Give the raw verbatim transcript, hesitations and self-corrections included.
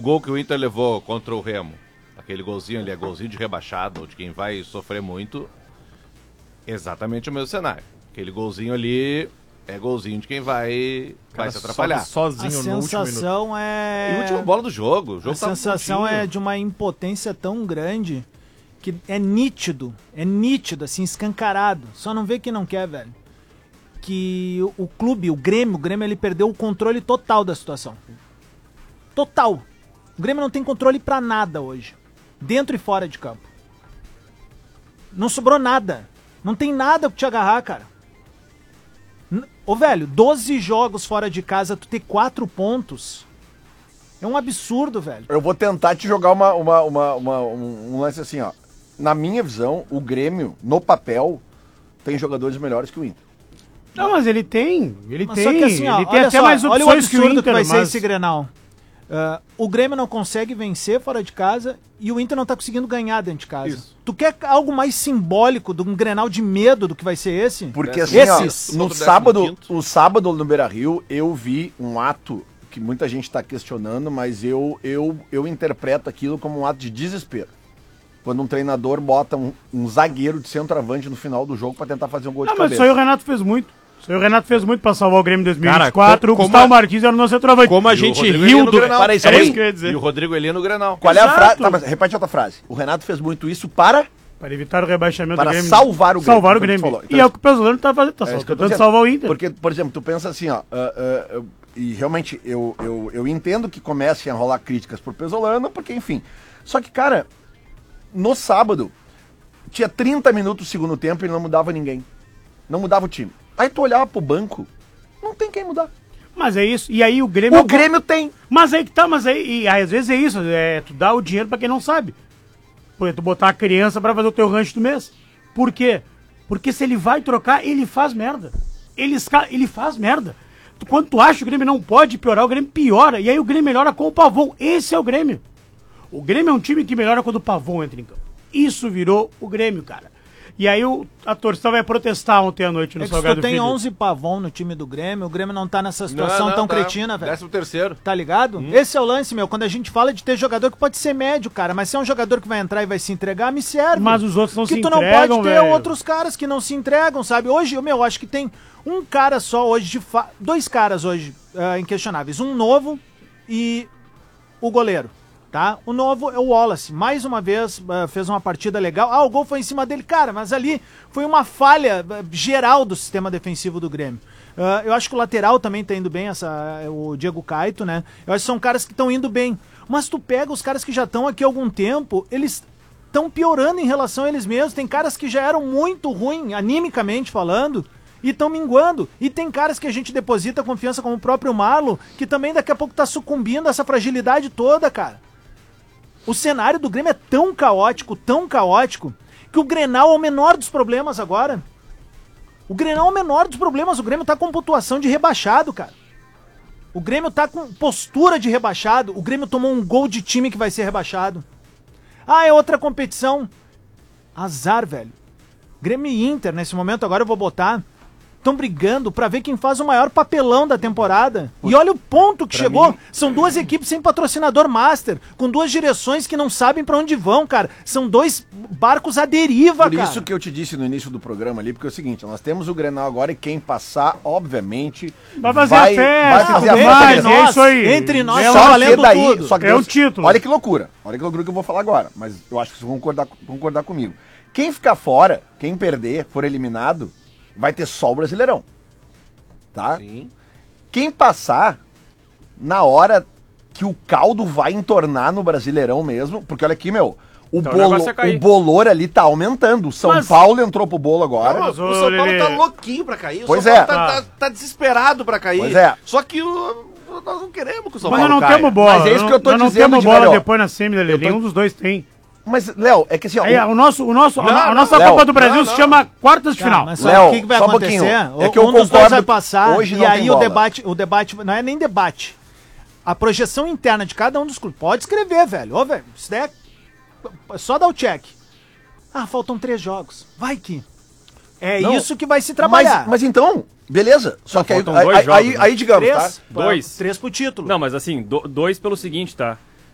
gol que o Inter levou contra o Remo, aquele golzinho ali, é golzinho de rebaixado, de quem vai sofrer muito, exatamente o mesmo cenário. Aquele golzinho ali é golzinho de quem vai, vai se atrapalhar. Sozinho a no último minuto. sensação é... E a última bola do jogo. O jogo a sensação pontinho. é de uma impotência tão grande que é nítido, é nítido, assim, escancarado. Só não vê quem não quer, velho. Que o, o clube, o Grêmio, o Grêmio, ele perdeu o controle total da situação. Total. O Grêmio não tem controle pra nada hoje. Dentro e fora de campo. Não sobrou nada. Não tem nada pra te agarrar, cara. Ô, velho, doze jogos fora de casa, tu ter quatro pontos... É um absurdo, velho. Eu vou tentar te jogar uma, uma, uma, uma, um lance assim, ó. Na minha visão, o Grêmio, no papel, tem jogadores melhores que o Inter. Não, mas ele tem. Ele Mas tem. só que assim, ó, ele tem olha até só, mais olha o opções que o absurdo Inter, que vai ser mas... esse Grenal. Uh, o Grêmio não consegue vencer fora de casa e o Inter não tá conseguindo ganhar dentro de casa. Isso. Tu quer algo mais simbólico de um Grenal de medo do que vai ser esse? Porque assim, Esses. ó, no sábado, o sábado no Beira-Rio, eu vi um ato que muita gente está questionando, mas eu, eu, eu interpreto aquilo como um ato de desespero. Quando um treinador bota um, um zagueiro de centroavante no final do jogo para tentar fazer um gol de Não, mas cabeça. isso aí o Renato fez muito. Isso aí o Renato fez muito pra salvar o Grêmio em dois mil e vinte e Cara, quatro. O como Gustavo a- Martins era o nosso centroavante. Como a E o gente Rodrigo riu Eli no do... Grenal. Peraí, só Era um isso que eu pouquinho. ia dizer. E o Rodrigo Eli no Grenal. Qual é a Exato. frase? Tá, mas repete outra frase. O Renato fez muito isso para... Para evitar o rebaixamento Para do Grêmio. salvar o Grêmio, Salvar o como tu Grêmio. falou. Então, E é o que o Pesolano tá fazendo. Tá É isso que eu tô tentando dizendo. salvar o Inter. Porque, por exemplo, tu pensa assim, ó, ah, ah, ah, e realmente eu, eu, eu entendo que comecem a rolar críticas por Pesolano, porque, enfim. Só que, cara, no sábado, tinha trinta minutos do segundo tempo e não mudava ninguém. Não mudava o time. Aí tu olhava pro banco, não tem quem mudar. Mas é isso. E aí o Grêmio... O Grêmio tem. Mas aí que tá, mas aí, e aí, às vezes é isso, é, tu dá o dinheiro pra quem não sabe. Por exemplo, tu botar a criança pra fazer o teu rancho do mês. Por quê? Porque se ele vai trocar, ele faz merda. Ele, esca- ele faz merda. Tu- Quando tu acha que o Grêmio não pode piorar, o Grêmio piora. E aí o Grêmio melhora com o Pavon. Esse é o Grêmio. O Grêmio é um time que melhora quando o Pavon entra em campo. Isso virou o Grêmio, cara. E aí o, a torcida vai protestar ontem à noite no É que se Salgado tu tem Filho. onze Pavon no time do Grêmio, o Grêmio não tá nessa situação Não, não, tão tá. cretina, velho. Décimo terceiro. Tá ligado? Esse é o lance, meu. Quando a gente fala de ter jogador que pode ser médio, cara, mas se é um jogador que vai entrar e vai se entregar, me serve. Mas os outros não que se tu não entregam, pode ter velho. outros caras que não se entregam, sabe? Hoje, meu, acho que tem um cara só hoje de fa... dois caras hoje ah, inquestionáveis, um novo e o goleiro, tá? O novo é o Wallace, mais uma vez ah, fez uma partida legal. Ah, o gol foi em cima dele, cara, mas ali foi uma falha ah, geral do sistema defensivo do Grêmio. Ah, eu acho que o lateral também tá indo bem, essa, o Diego Caito, né? Eu acho que são caras que estão indo bem. Mas tu pega os caras que já estão aqui há algum tempo, eles estão piorando em relação a eles mesmos. Tem caras que já eram muito ruins, animicamente falando, e estão minguando. E tem caras que a gente deposita confiança, como o próprio Marlon, que também daqui a pouco tá sucumbindo a essa fragilidade toda, cara. O cenário do Grêmio é tão caótico, tão caótico, que o Grenal é o menor dos problemas agora. O Grenal é o menor dos problemas. O Grêmio tá com pontuação de rebaixado, cara. O Grêmio tá com postura de rebaixado. O Grêmio tomou um gol de time que vai ser rebaixado. Ah, é outra competição. Azar, velho. Grêmio e Inter, nesse momento, agora eu vou botar, estão brigando pra ver quem faz o maior papelão da temporada. E olha o ponto que chegou. mim- São duas equipes sem patrocinador master, com duas direções que não sabem pra onde vão, cara. São dois barcos à deriva, Por cara. isso que eu te disse no início do programa ali, porque é o seguinte, nós temos o Grenal agora e quem passar, obviamente, Vai fazer a festa, vai fazer a tudo bem, festa. Mas entre é nós, isso aí. entre nós, É tá uma- Só valendo que daí, tudo. só que É Deus- o título. Olha que loucura. Olha que loucura que eu vou falar agora, mas eu acho que vocês vão concordar, concordar comigo. Quem ficar fora, quem perder, for eliminado, vai ter só o Brasileirão. Tá? Sim. Quem passar, na hora que o caldo vai entornar no Brasileirão mesmo, porque olha aqui, meu, o, Então o bolo, negócio é cair. o bolor ali tá aumentando. O São Mas- Paulo entrou pro bolo agora. Mas, ô, O São Paulo Lelê. tá louquinho pra cair. O Pois São Paulo é. tá, tá- tá desesperado pra cair. Pois é. Só que o- nós não queremos que o São Mas Paulo nós não caia. temos bola. Mas é isso que eu tô nós não dizendo, temos de bola velho, ó. depois na semi, Lelê. Eu tô- Nenhum dos dois tem. Mas, Léo, é que assim, ó, Aí, o- o nosso, o nosso, a, Não, a não, nossa Léo, Copa do Brasil não, se não. chama quartas de Tá, final. mas só Léo, o que, que vai só um acontecer? pouquinho. É que eu um dos dois concordo vai que passar hoje e não aí tem o bola. debate, o debate não é nem debate. A projeção interna de cada um dos clubes. Pode escrever, velho. Ô, velho, isso daí é só dar o check. Ah, faltam três jogos. Vai que. É Não, isso que vai se trabalhar. Mas, mas então, beleza. Só que aí, faltam aí, dois aí, jogos, aí, né? aí, digamos, três, tá? pra- Dois. Três pro título. Não, mas assim, do- dois pelo seguinte, tá?